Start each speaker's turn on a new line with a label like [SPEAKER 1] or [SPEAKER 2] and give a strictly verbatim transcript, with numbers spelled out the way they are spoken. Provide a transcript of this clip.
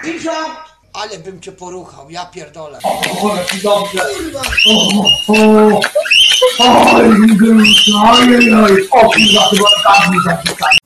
[SPEAKER 1] Cisza! Ale bym cię poruchał, ja pierdolę.
[SPEAKER 2] O, jaki dobrze.
[SPEAKER 1] Kurwa!
[SPEAKER 2] O, o, oj, oj, oj, o, kurwa, chyba tak mi zapisać.